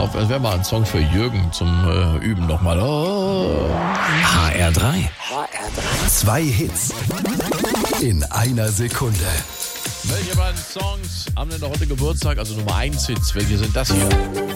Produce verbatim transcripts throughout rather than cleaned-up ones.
Auf, das wäre mal ein Song für Jürgen zum äh, Üben nochmal. Oh. H R drei. H R drei. Zwei Hits in einer Sekunde. Welche beiden Songs haben denn heute Geburtstag? Also Nummer eins Hits. Welche sind das hier?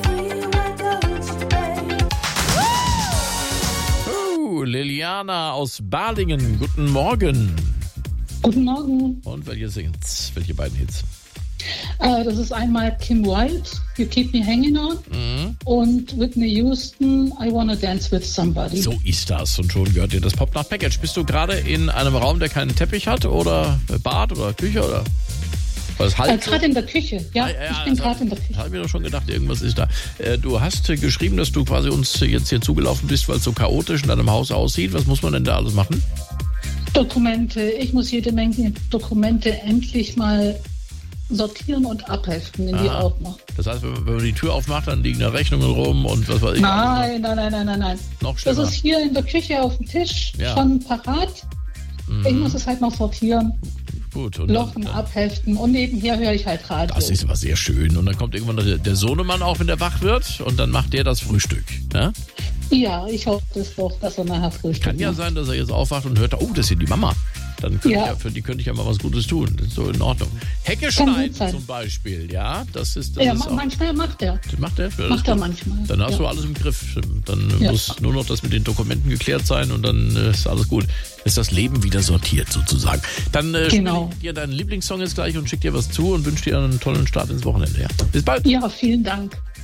Oh, Liliana aus Balingen. Guten Morgen. Guten Morgen. Und welche sind's? Welche beiden Hits? Äh, das ist einmal Kim Wilde, You Keep Me Hanging On, Mhm. und Whitney Houston, I Wanna Dance With Somebody. So ist das. Und schon gehört dir das Pop nach Package. Bist du gerade in einem Raum, der keinen Teppich hat? Oder Bad oder Küche? Oder was Äh, halt so? gerade in der Küche, ja, Ah, ja, ich bin das gerade hab- in der Küche. Habe ich mir doch schon gedacht, irgendwas ist da. Äh, du hast äh, geschrieben, dass du quasi uns jetzt hier zugelaufen bist, weil es so chaotisch in deinem Haus aussieht. Was muss man denn da alles machen? Dokumente, ich muss jede Menge Dokumente endlich mal sortieren und abheften in die Aha. Ordner. Das heißt, wenn wenn man die Tür aufmacht, dann liegen da Rechnungen rum und was weiß ich. Nein, nein, nein, nein, nein, nein. Noch Das schlimmer. ist hier in der Küche auf dem Tisch Ja. schon parat. Ich muss es halt noch sortieren, Gut. Und lochen, dann, abheften und nebenher höre ich halt Radio. das ist aber sehr schön. Und dann kommt irgendwann der, der Sohnemann auch, wenn der wach wird, und dann macht der das Frühstück. Ne? Ja, ich hoffe das doch, dass er nachher Frühstück Kann ja macht. sein, dass er jetzt aufwacht und hört, oh, das ist hier die Mama. Dann könnte Ja. ich ja, für die könnte ich ja mal was Gutes tun. Das ist so in Ordnung. Hecke Kann schneiden gut sein. zum Beispiel, ja, das ist das Ja, ist ma- auch, manchmal macht er. das macht er. Ja, das Macht ist er gut. manchmal. Dann hast ja. du alles im Griff. Dann Ja. muss nur noch das mit den Dokumenten geklärt sein und dann äh, ist alles gut. Ist das Leben wieder sortiert sozusagen. Dann äh, Genau. spiele ich dir deinen Lieblingssong jetzt gleich und schick dir was zu und wünsche dir einen tollen Start ins Wochenende. Ja. Bis bald. Ja, vielen Dank.